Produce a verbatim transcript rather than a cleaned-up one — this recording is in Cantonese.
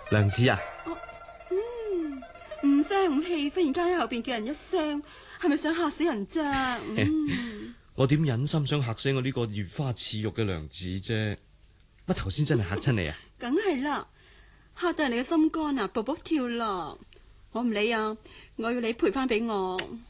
娘子啊， 唔聲唔氣，忽然間喺後邊叫人一聲，係咪想嚇死人啫？嗯， 我點忍心想嚇死我呢個如花似玉嘅娘子啫？乜頭先真係嚇親你啊？ 梗係啦，嚇到人哋嘅心肝啊，卜卜跳啦！我唔理啊，我要你賠翻俾我。